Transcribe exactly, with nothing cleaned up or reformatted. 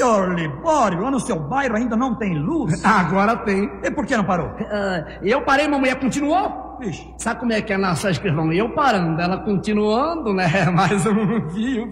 Ô, Libório, lá no seu bairro ainda não tem luz? Agora tem. E por que não parou? Uh, eu parei, uma mulher continuou. Vixe. Sabe como é que é nossa escrivão? Eu parando, ela continuando, né? Mais um fio.